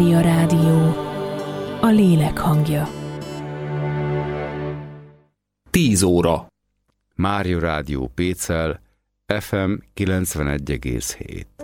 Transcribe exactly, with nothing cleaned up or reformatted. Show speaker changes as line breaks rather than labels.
A rádió, a lélek hangja.
Tíz óra.
Mária Rádió Pécel, ef em kilencvenegy egész hét.